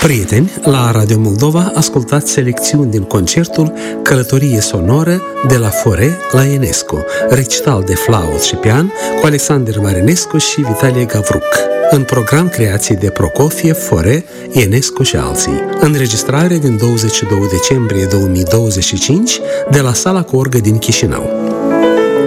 Prieteni, la Radio Moldova ascultați selecțiuni din concertul Călătorie sonoră de la Fore la Enescu, recital de flaut și pian cu Alexander Marinescu și Vitalie Gavruc. În program creații de Prokofiev, Fore, Enescu și alții. Înregistrare din 22 decembrie 2025 de la Sala cu Orgă din Chișinău.